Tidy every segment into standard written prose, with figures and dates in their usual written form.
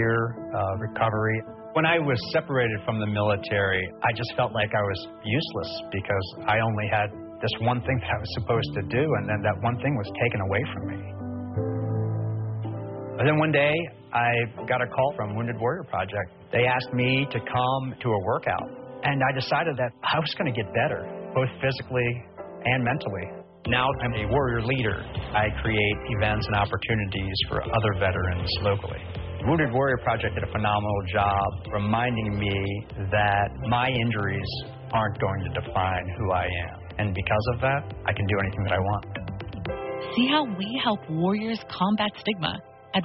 recovery. When I was separated from the military, I just felt like I was useless because I only had this one thing that I was supposed to do, and then that one thing was taken away from me. And then one day, I got a call from Wounded Warrior Project. They asked me to come to a workout, and I decided that I was going to get better, both physically and mentally. Now I'm a warrior leader. I create events and opportunities for other veterans locally. Wounded Warrior Project did a phenomenal job reminding me that my injuries aren't going to define who I am. And because of that, I can do anything that I want. See how we help warriors combat stigma at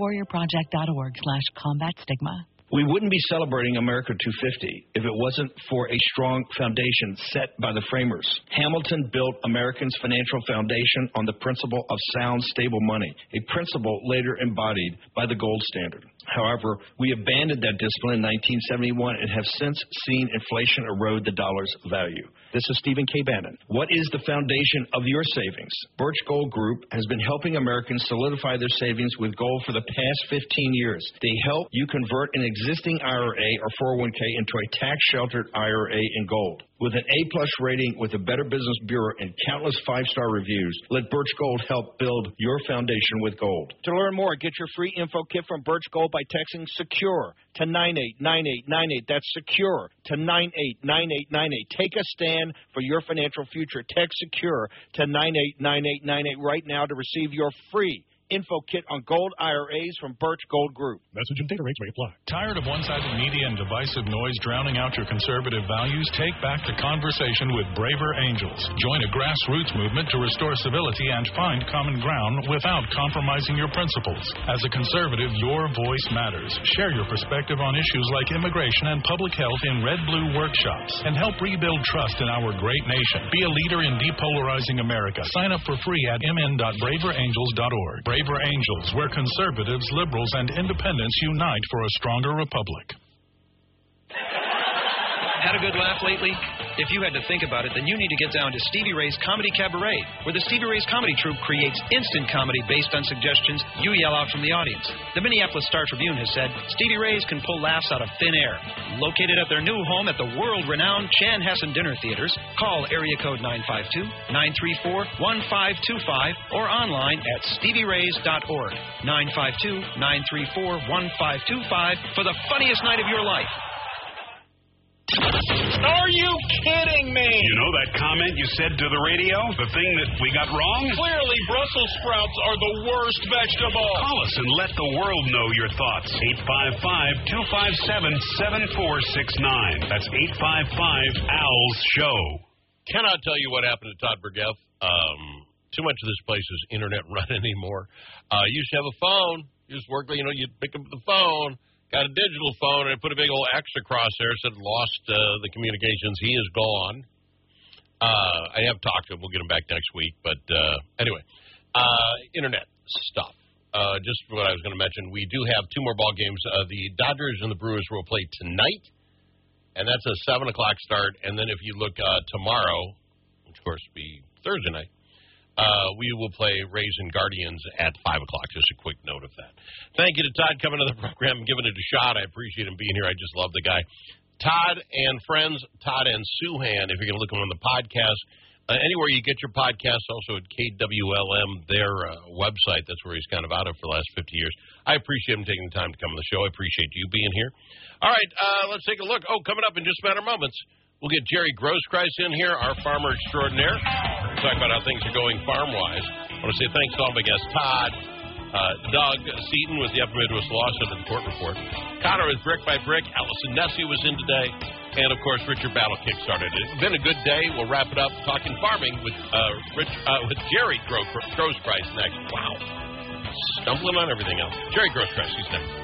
woundedwarriorproject.org/combat-stigma. We wouldn't be celebrating America 250 if it wasn't for a strong foundation set by the framers. Hamilton built Americans' financial foundation on the principle of sound, stable money, a principle later embodied by the gold standard. However, we abandoned that discipline in 1971 and have since seen inflation erode the dollar's value. This is Stephen K. Bannon. What is the foundation of your savings? Birch Gold Group has been helping Americans solidify their savings with gold for the past 15 years. They help you convert an existing IRA or 401k into a tax-sheltered IRA in gold. With an A-plus rating with the Better Business Bureau and countless five-star reviews, let Birch Gold help build your foundation with gold. To learn more, get your free info kit from Birch Gold by texting SECURE to 989898. That's SECURE to 989898. Take a stand for your financial future. Text SECURE to 989898 right now to receive your free info kit on gold IRAs from Birch Gold Group. Message and data rates may apply. Tired of one-sided media and divisive noise drowning out your conservative values? Take back the conversation with Braver Angels. Join a grassroots movement to restore civility and find common ground without compromising your principles. As a conservative, your voice matters. Share your perspective on issues like immigration and public health in red-blue workshops and help rebuild trust in our great nation. Be a leader in depolarizing America. Sign up for free at mn.braverangels.org. Braver Angels, where conservatives, liberals, and independents unite for a stronger republic. Had a good laugh lately? If you had to think about it, then you need to get down to Stevie Ray's Comedy Cabaret, where the Stevie Ray's Comedy Troupe creates instant comedy based on suggestions you yell out from the audience. The Minneapolis Star-Tribune has said Stevie Ray's can pull laughs out of thin air. Located at their new home at the world-renowned Chanhassen Dinner Theaters, call area code 952-934-1525 or online at stevierays.org. 952-934-1525 for the funniest night of your life. Are you kidding me? You know that comment you said to the radio? The thing that we got wrong? Clearly, Brussels sprouts are the worst vegetable. Call us and let the world know your thoughts. 855-257-7469. That's 855-ALS-SHOW. Cannot tell you what happened to Todd Bergeff. Too much of this place is internet run anymore. Used to have a phone. Used to work, you'd pick up the phone. Got a digital phone, and I put a big old X across there, said lost the communications. He is gone. I have talked to him. We'll get him back next week. But anyway, internet stuff. Just what I was going to mention, we do have two more ball games. The Dodgers and the Brewers will play tonight, and that's a 7 o'clock start. And then if you look tomorrow, which of course will be Thursday night, we will play Rays and Guardians at 5 o'clock. Just a quick note of that. Thank you to Todd coming to the program and giving it a shot. I appreciate him being here. I just love the guy. Todd and friends, Todd and Suhan, if you're going to look him on the podcast, anywhere you get your podcasts, also at KWLM, their website. That's where he's kind of out of for the last 50 years. I appreciate him taking the time to come on the show. I appreciate you being here. All right, let's take a look. Oh, coming up in just a matter of moments, we'll get Jerry Grosskreis in here, our farmer extraordinaire. We'll talk about how things are going farm-wise. I want to say thanks to all my guests, Todd, Doug Seaton with the Upper Midwest Law Center Court Report, Connor with Brick by Brick, Allison Nessie was in today, and, of course, Richard Battle kickstarted it. It's been a good day. We'll wrap it up talking farming with Jerry Grosskreis next. Wow. Stumbling on everything else. Jerry Grosskreis, he's next.